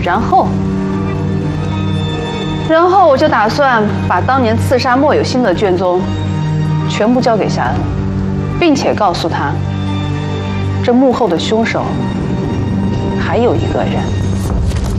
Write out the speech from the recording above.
然后我就打算把当年刺杀莫有心的卷宗全部交给夏恩，并且告诉他，这幕后的凶手还有一个人。